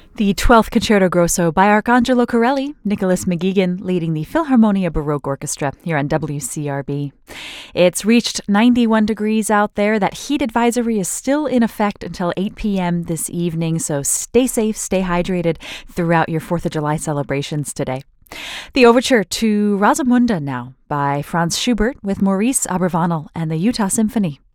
The 12th Concerto Grosso by Arcangelo Corelli, Nicholas McGeegan leading the Philharmonia Baroque Orchestra here on WCRB. It's reached 91 degrees out there. That heat advisory is still in effect until 8 p.m. this evening, so stay safe, stay hydrated throughout your 4th of July celebrations today. The overture to Rosamunda now by Franz Schubert with Maurice Abravanel and the Utah Symphony.